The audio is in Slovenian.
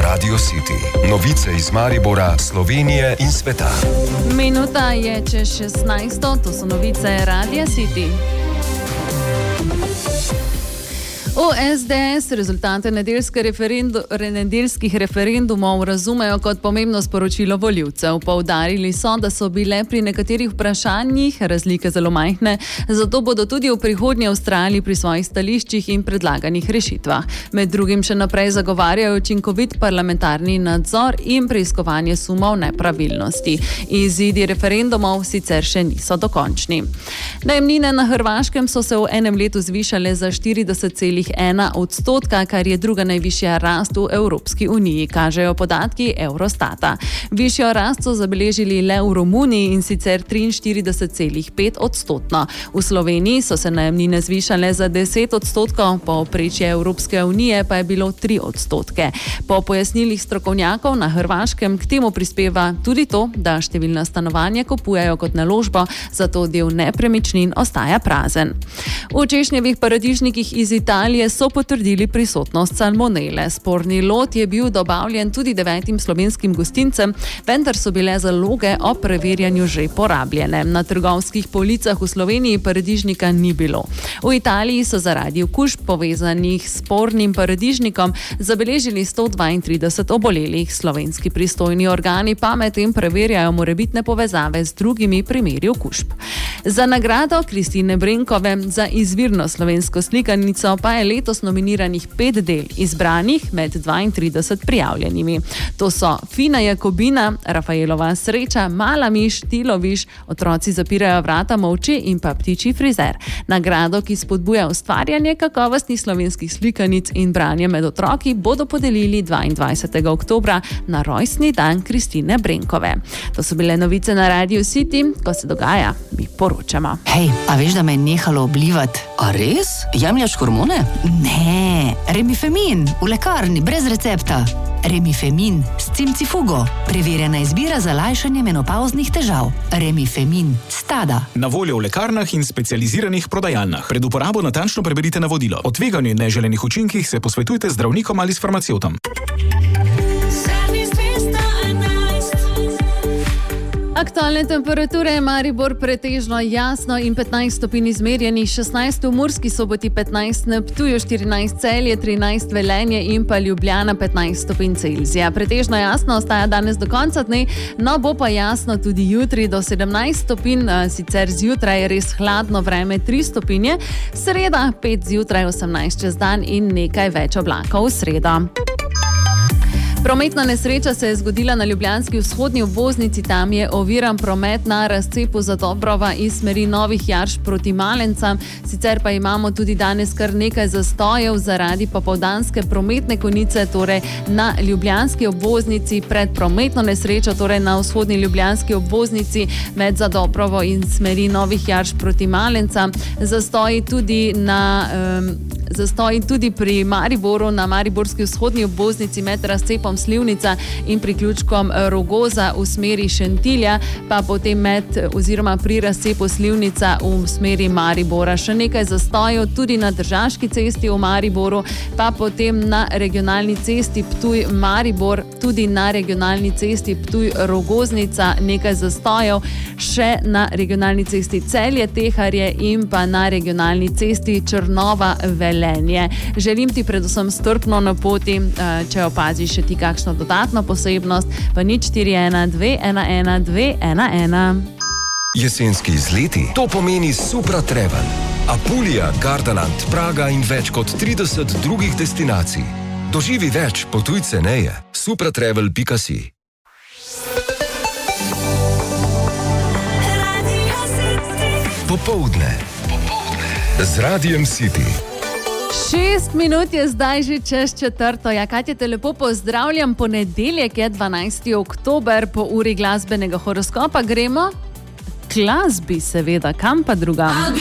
Radio City. Novice iz Maribora, Slovenije in sveta. Minuta je čez 16. To so novice Radia City. V SDS rezultate nedeljskih referendumov razumejo kot pomembno sporočilo volivcev. Poudarili so, da so bile pri nekaterih vprašanjih razlike zelo majhne, zato bodo tudi v prihodnje vztrajali pri svojih stališčih in predlaganih rešitvah. Med drugim še naprej zagovarjajo učinkovit parlamentarni nadzor in preiskovanje sumov nepravilnosti. Izidi referendumov sicer še niso dokončni. Najemnine na Hrvaškem so se v enem letu zvišale za 40,1%, kar je druga najvišja rast v Evropski uniji, kažejo podatki Eurostata. Višjo rast so zabeležili le v Romuniji in sicer 43,5%. V Sloveniji so se najemnine zvišale za 10%, povprečje Evropske unije pa je bilo 3%. Po pojasnilih strokovnjakov na Hrvaškem k temu prispeva tudi to, da številna stanovanja kupujejo kot naložbo, zato del nepremičnin ostaja prazen. V češnjevih paradižnikih iz Italije so potrdili prisotnost salmonele. Sporni lot je bil dobavljen tudi 9 slovenskim gostincem, vendar so bile zaloge ob preverjanju že porabljene. Na trgovskih policah v Sloveniji paradižnika ni bilo. V Italiji so zaradi okužb povezanih s spornim paradižnikom zabeležili 132 obolelih. Slovenski pristojni organi pa medtem preverjajo morebitne povezave z drugimi primeri okužb. Za nagrado Kristine Brenkove za izvirno slovensko slikanico pa je letos nominiranih 5 del, izbranih med 32 prijavljenimi. To so Fina Jakobina, Rafaelova sreča, Mala miš, Tiloviš, Otroci zapirajo vrata molče in pa Ptičji frizer. Nagrado, ki spodbuja ustvarjanje kakovostnih slovenskih slikanic in branje med otroki, bodo podelili 22. oktobra na rojstni dan Kristine Brenkove. To so bile novice na Radio City. Ko se dogaja, mi poročamo. Hej, a veš, da me je nehalo oblivati? A res? Jemljaš hormone? Ne, Remifemin, v lekarni, brez recepta. Remifemin s cimcifugo. Preverjena izbira za lajšanje menopavznih težav. Remifemin, Stada. Na voljo v lekarnah in specializiranih prodajalnah. Pred uporabo natančno preberite navodilo. O tveganju in neželenih učinkih se posvetujte z zdravnikom ali s farmacevtom. Aktualne temperature: Maribor pretežno jasno in 15 stopinj izmerjenih, 16 v Murski Soboti, 15 na Ptuju, 14 Celje, 13 Velenje in pa Ljubljana 15 stopinj Celzija. Pretežno jasno ostaja danes do konca dne, no bo pa jasno tudi jutri do 17 stopinj, sicer zjutraj je res hladno vreme 3 stopinje, sreda 5 zjutraj, 18 čez dan in nekaj več oblakov v sredo. Prometna nesreča se je zgodila na ljubljanski vzhodni obvoznici. Tam je oviran promet na razcepu Zadobrova iz smeri Novih Jarš proti Malencam. Sicer pa imamo tudi danes kar nekaj zastojev zaradi popoldanske prometne konice, torej na ljubljanski obvoznici pred prometno nesrečo, torej na vzhodni ljubljanski obvoznici med Zadobrovo in smeri Novih Jarš proti Malencam. Zastoji tudi pri Mariboru na mariborski vzhodni obvoznici med razcepom Slivnica in priključkom Rogoza v smeri Šentilja, pa potem pri razcepu Slivnica v smeri Maribora. Še nekaj zastojev tudi na Tržaški cesti v Mariboru, pa potem na regionalni cesti Ptuj-Maribor, tudi na regionalni cesti Ptuj-Rogoznica nekaj zastojev, še na regionalni cesti Celje-Teharje in pa na regionalni cesti Črnova-Velenje. Želim ti predvsem strpno na poti, če opaziš še ti kakšno dodatno posebnost, pa 041 211 211. Jesenski izleti, to pomeni Supra Travel. Apulija, Gardaland, Praga in več kot 30 drugih destinacij. Doživi več, potuj ceneje. supratravel.si. Popoldne z Radijem City. 6 minut je zdaj že čez 4. Ja, Katja, te lepo pozdravljam. Ponedeljek je 12. oktober, po uri glasbenega horoskopa gremo k glasbi, seveda, kam pa drugam.